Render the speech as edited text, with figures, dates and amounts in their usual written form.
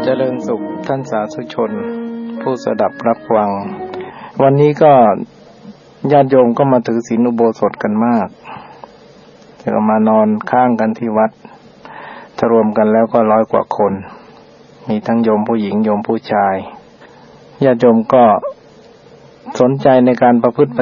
เจริญสุขท่านสาธุชนผู้สดับรับฟังวันนี้ก็ญาติโยมก็มาถือศีลอุโบสถกันมากจะมานอนข้างกันที่วัดถ้ารวมกันแล้วก็100 กว่าคนมีทั้งโยมผู้หญิงโยมผู้ชายญาติโยมก็สนใจในการประพฤติป